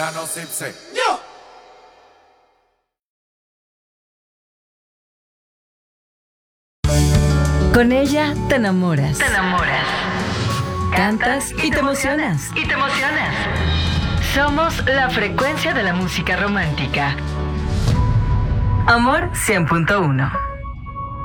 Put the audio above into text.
Con ella te enamoras. Te enamoras. Cantas y te emocionas. Y te emocionas. Somos la frecuencia de la música romántica. Amor 100.1.